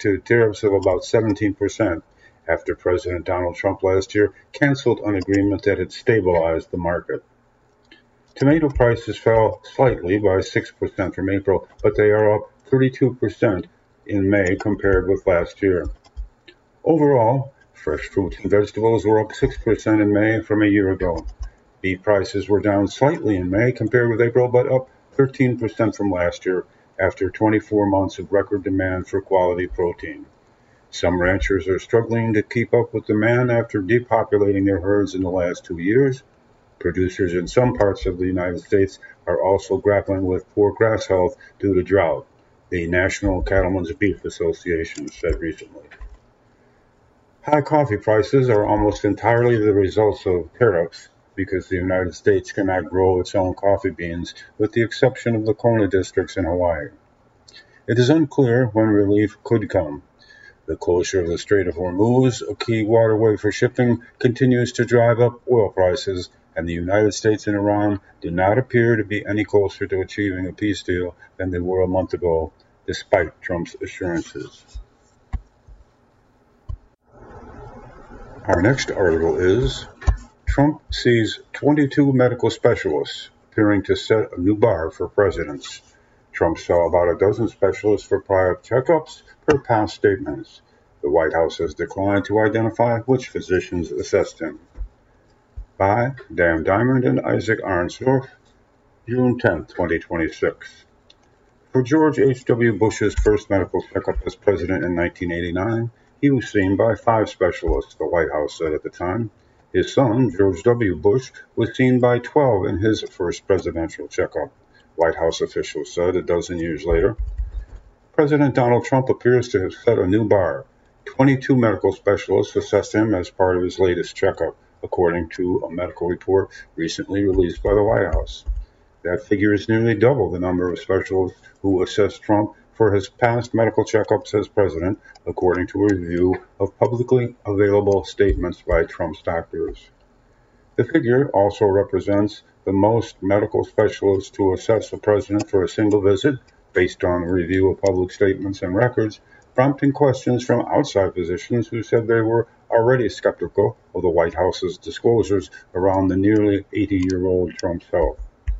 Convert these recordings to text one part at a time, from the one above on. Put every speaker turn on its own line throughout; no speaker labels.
to tariffs of about 17% after President Donald Trump last year canceled an agreement that had stabilized the market. Tomato prices fell slightly by 6% from April, but they are up 32% in May compared with last year. Overall, fresh fruits and vegetables were up 6% in May from a year ago. Beef prices were down slightly in May compared with April, but up 13% from last year after 24 months of record demand for quality protein. Some ranchers are struggling to keep up with demand after depopulating their herds in the last 2 years. Producers in some parts of the United States are also grappling with poor grass health due to drought, the National Cattlemen's Beef Association said recently. High coffee prices are almost entirely the results of tariffs because the United States cannot grow its own coffee beans, with the exception of the Kona districts in Hawaii. It is unclear when relief could come. The closure of the Strait of Hormuz, a key waterway for shipping, continues to drive up oil prices, and the United States and Iran do not appear to be any closer to achieving a peace deal than they were a month ago, despite Trump's assurances. Our next article is Trump sees 22 medical specialists appearing to set a new bar for presidents. Trump saw about a dozen specialists for prior checkups per past statements. The White House has declined to identify which physicians assessed him. By Dan Diamond and Isaac Arnsdorf, June 10, 2026. For George H.W. Bush's first medical checkup as president in 1989, he was seen by 5 specialists, the White House said at the time. His son, George W. Bush, was seen by 12 in his first presidential checkup, White House officials said a dozen years later. President Donald Trump appears to have set a new bar. 22 medical specialists assessed him as part of his latest checkup, according to a medical report recently released by the White House. That figure is nearly double the number of specialists who assessed Trump for his past medical checkups as president, according to a review of publicly available statements by Trump's doctors. The figure also represents the most medical specialists to assess the president for a single visit, based on a review of public statements and records, prompting questions from outside physicians who said they were already skeptical of the White House's disclosures around the nearly 80-year-old Trump's health.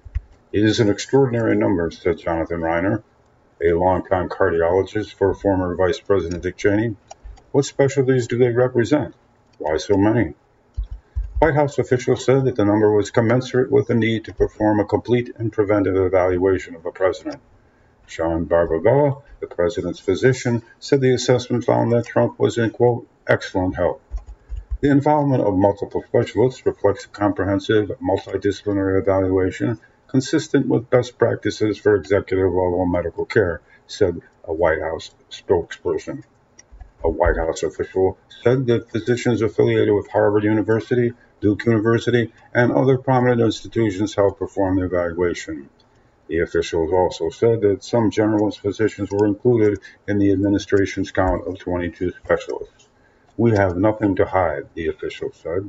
It is an extraordinary number, said Jonathan Reiner, a longtime cardiologist for former Vice President Dick Cheney. What specialties do they represent? Why so many? White House officials said that the number was commensurate with the need to perform a complete and preventive evaluation of the president. Sean Barbavella, the president's physician, said the assessment found that Trump was in, quote, excellent health. The involvement of multiple specialists reflects a comprehensive, multidisciplinary evaluation consistent with best practices for executive-level medical care, said a White House spokesperson. A White House official said that physicians affiliated with Harvard University, Duke University, and other prominent institutions helped perform the evaluation. The officials also said that some generalist physicians were included in the administration's count of 22 specialists. We have nothing to hide, the official said.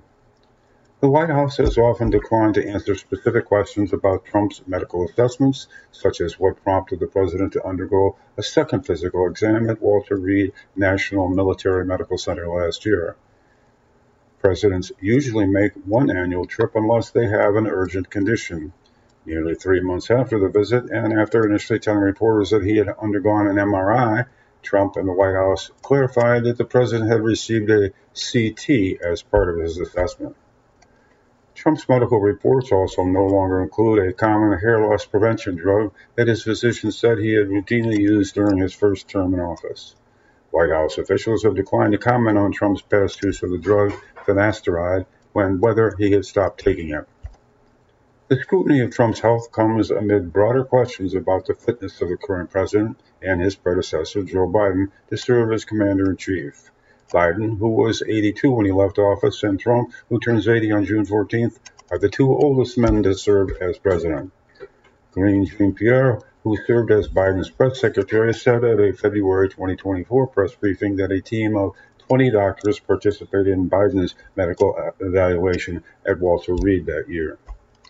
The White House has often declined to answer specific questions about Trump's medical assessments, such as what prompted the president to undergo a second physical exam at Walter Reed National Military Medical Center last year. Presidents usually make one annual trip unless they have an urgent condition. Nearly 3 months after the visit, and after initially telling reporters that he had undergone an MRI, Trump and the White House clarified that the president had received a CT as part of his assessment. Trump's medical reports also no longer include a common hair loss prevention drug that his physician said he had routinely used during his first term in office. White House officials have declined to comment on Trump's past use of the drug finasteride and whether he had stopped taking it. The scrutiny of Trump's health comes amid broader questions about the fitness of the current president and his predecessor, Joe Biden, to serve as commander-in-chief. Biden, who was 82 when he left office, and Trump, who turns 80 on June 14th, are the 2 oldest men to serve as president. Karine Jean-Pierre, who served as Biden's press secretary, said at a February 2024 press briefing that a team of 20 doctors participated in Biden's medical evaluation at Walter Reed that year.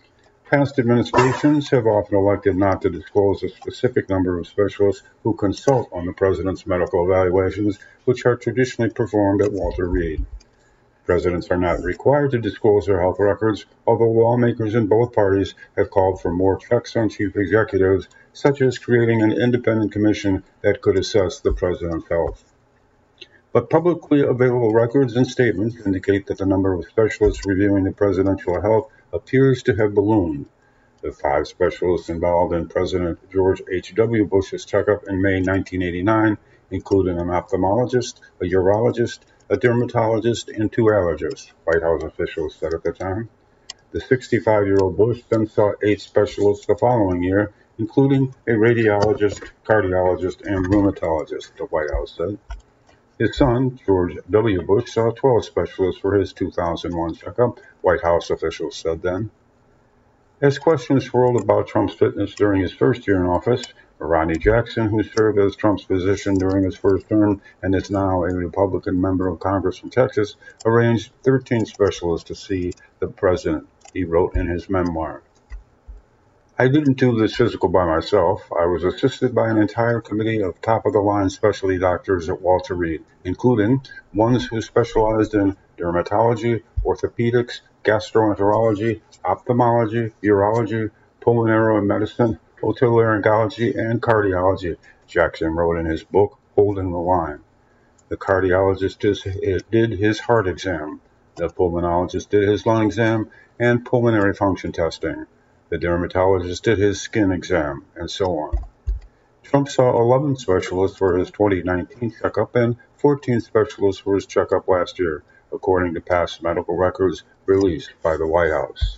Past administrations have often elected not to disclose a specific number of specialists who consult on the president's medical evaluations, which are traditionally performed at Walter Reed. Presidents are not required to disclose their health records, although lawmakers in both parties have called for more checks on chief executives, such as creating an independent commission that could assess the president's health. But publicly available records and statements indicate that the number of specialists reviewing the presidential health appears to have ballooned. The 5 specialists involved in President George H.W. Bush's checkup in May 1989 included an ophthalmologist, a urologist, a dermatologist, and 2 allergists, White House officials said at the time. The 65-year-old Bush then saw 8 specialists the following year, including a radiologist, cardiologist, and rheumatologist, the White House said. His son, George W. Bush, saw 12 specialists for his 2001 checkup, White House officials said then. As questions swirled about Trump's fitness during his first year in office, Ronny Jackson, who served as Trump's physician during his first term and is now a Republican member of Congress from Texas, arranged 13 specialists to see the president, he wrote in his memoir. I didn't do this physical by myself. I was assisted by an entire committee of top-of-the-line specialty doctors at Walter Reed, including ones who specialized in dermatology, orthopedics, gastroenterology, ophthalmology, urology, pulmonary medicine, otolaryngology, and cardiology, Jackson wrote in his book, Holding the Line. The cardiologist did his heart exam. The pulmonologist did his lung exam and pulmonary function testing. The dermatologist did his skin exam, and so on. Trump saw 11 specialists for his 2019 checkup and 14 specialists for his checkup last year, according to past medical records released by the White House.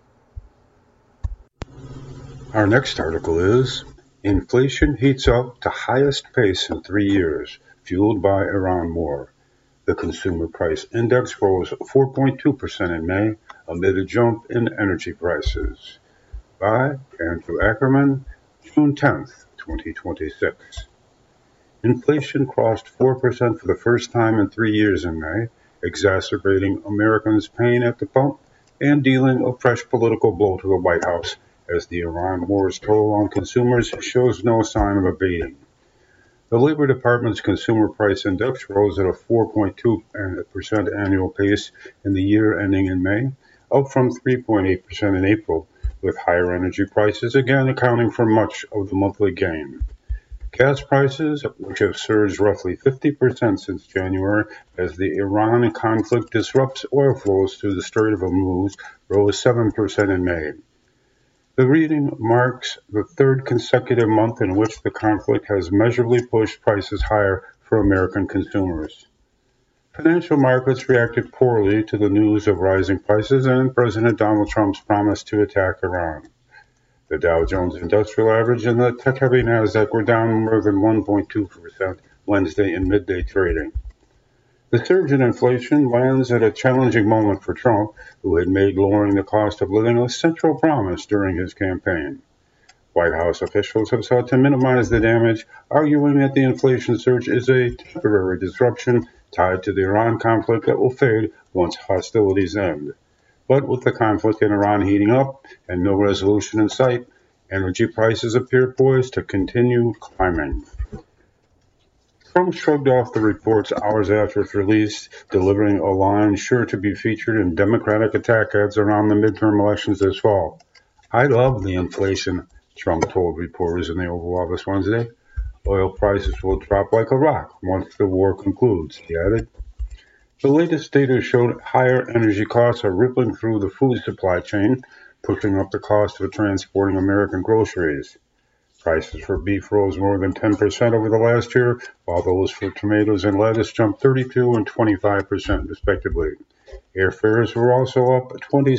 Our next article is, Inflation heats up to highest pace in 3 years, fueled by Iran war. The Consumer Price Index rose 4.2% in May amid a jump in energy prices. By Andrew Ackerman, June 10, 2026. Inflation crossed 4% for the first time in 3 years in May, exacerbating Americans' pain at the pump and dealing a fresh political blow to the White House as the Iran war's toll on consumers shows no sign of abating. The Labor Department's Consumer Price Index rose at a 4.2% annual pace in the year ending in May, up from 3.8% in April, with higher energy prices again accounting for much of the monthly gain. Gas prices, which have surged roughly 50% since January as the Iran conflict disrupts oil flows through the Strait of Hormuz, rose 7% in May. The reading marks the 3rd consecutive month in which the conflict has measurably pushed prices higher for American consumers. Financial markets reacted poorly to the news of rising prices and President Donald Trump's promise to attack Iran. The Dow Jones Industrial Average and the tech-heavy Nasdaq were down more than 1.2% Wednesday in midday trading. The surge in inflation lands at a challenging moment for Trump, who had made lowering the cost of living a central promise during his campaign. White House officials have sought to minimize the damage, arguing that the inflation surge is a temporary disruption tied to the Iran conflict that will fade once hostilities end. But with the conflict in Iran heating up and no resolution in sight, energy prices appear poised to continue climbing. Trump shrugged off the reports hours after its release, delivering a line sure to be featured in Democratic attack ads around the midterm elections this fall. I love the inflation, Trump told reporters in the Oval Office Wednesday. Oil prices will drop like a rock once the war concludes, he added. The latest data showed higher energy costs are rippling through the food supply chain, pushing up the cost of transporting American groceries. Prices for beef rose more than 10% over the last year, while those for tomatoes and lettuce jumped 32% and 25% respectively. Airfares were also up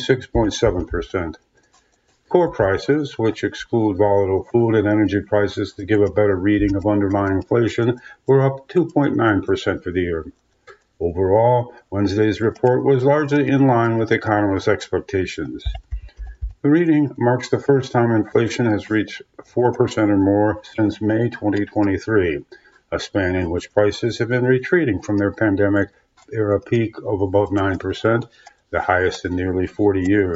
26.7%. Core prices, which exclude volatile food and energy prices to give a better reading of underlying inflation, were up 2.9% for the year. Overall, Wednesday's report was largely in line with economists' expectations. The reading marks the first time inflation has reached 4% or more since May 2023, a span in which prices have been retreating from their pandemic-era peak of about 9%, the highest in nearly 40 years,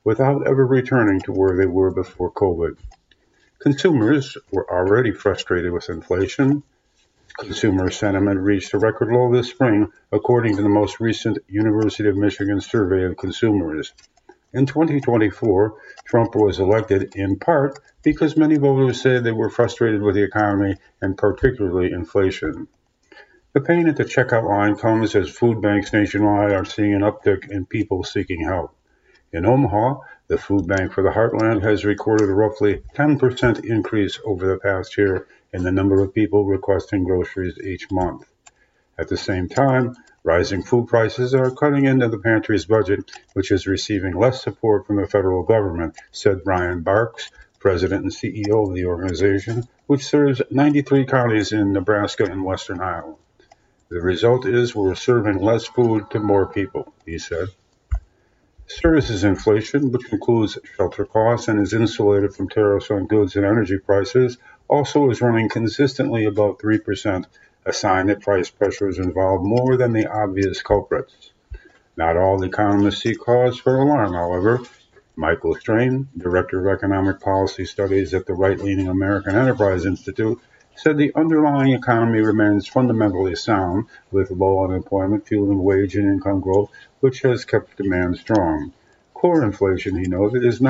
without ever returning to where they were before COVID. Consumers were already frustrated with inflation. Consumer sentiment reached a record low this spring, according to the most recent University of Michigan survey of consumers. In 2024, Trump was elected in part because many voters said they were frustrated with the economy and particularly inflation. The pain at the checkout line comes as food banks nationwide are seeing an uptick in people seeking help. In Omaha, the food bank for the Heartland has recorded a roughly 10% increase over the past year in the number of people requesting groceries each month. At the same time, rising food prices are cutting into the pantry's budget, which is receiving less support from the federal government, said Brian Barks, president and CEO of the organization, which serves 93 counties in Nebraska and western Iowa. The result is we're serving less food to more people, he said. Services inflation, which includes shelter costs and is insulated from tariffs on goods and energy prices, also is running consistently above 3%, a sign that price pressures involve more than the obvious culprits. Not all economists see cause for alarm, however. Michael Strain, Director of Economic Policy Studies at the right-leaning American Enterprise Institute, said the underlying economy remains fundamentally sound, with low unemployment fueling wage and income growth, which has kept demand strong. Core inflation, he noted, is not